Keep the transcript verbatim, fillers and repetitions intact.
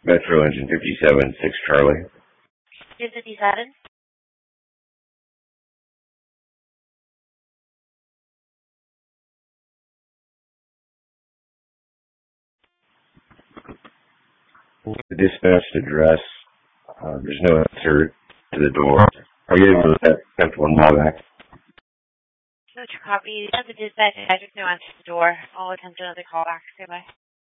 Metro engine fifty-seven, six Charlie. fifty-seven. The dispatched address, uh, there's no answer to the door. Are you able to let ten one mile back? No copy. At the dispatch, I just no answer to the door. I'll attempt another call back. Goodbye.